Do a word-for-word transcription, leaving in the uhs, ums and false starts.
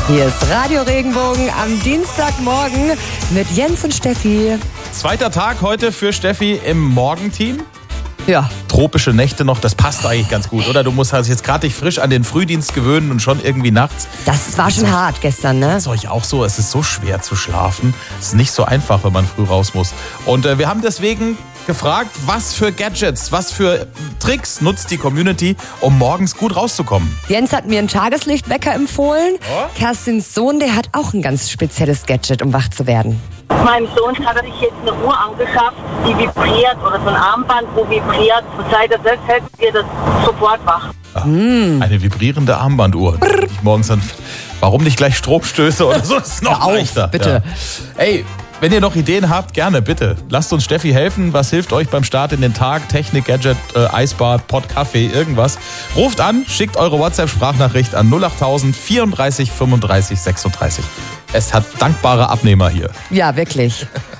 Hier ist Radio Regenbogen am Dienstagmorgen mit Jens und Steffi. Zweiter Tag heute für Steffi im Morgenteam. Ja. Tropische Nächte noch, das passt eigentlich ganz gut, oder? Du musst halt jetzt gerade dich frisch an den Frühdienst gewöhnen und schon irgendwie nachts. Das war schon hart gestern, ne? Das ist euch auch so, es ist so schwer zu schlafen. Es ist nicht so einfach, wenn man früh raus muss. Und äh, wir haben deswegen gefragt, was für Gadgets, was für Tricks nutzt die Community, um morgens gut rauszukommen. Jens hat mir einen Tageslichtwecker empfohlen. Oh? Kerstins Sohn, der hat auch ein ganz spezielles Gadget, um wach zu werden. Meinem Sohn hat er sich jetzt eine Uhr angeschafft, die vibriert, oder so ein Armband, wo vibriert. Und seit er das hält, wird er sofort wach. Ah, mm. Eine vibrierende Armbanduhr. Ich morgens dann, warum nicht gleich Stromstöße oder so? Das ist noch Hör auf, leichter. bitte. Ja. Ey, wenn ihr noch Ideen habt, gerne, bitte. Lasst uns Steffi helfen. Was hilft euch beim Start in den Tag? Technik, Gadget, äh, Eisbad, Pott, Kaffee, irgendwas. Ruft an, schickt eure WhatsApp-Sprachnachricht an null acht tausend vierunddreißig fünfunddreißig sechsunddreißig. Es hat dankbare Abnehmer hier. Ja, wirklich.